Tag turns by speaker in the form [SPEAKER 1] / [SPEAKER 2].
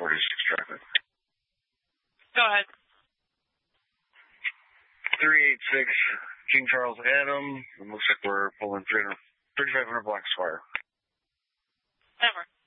[SPEAKER 1] traffic.
[SPEAKER 2] Go ahead.
[SPEAKER 1] 386 King Charles Adam. It looks like we're pulling 3,500 Black Squire.
[SPEAKER 2] Never.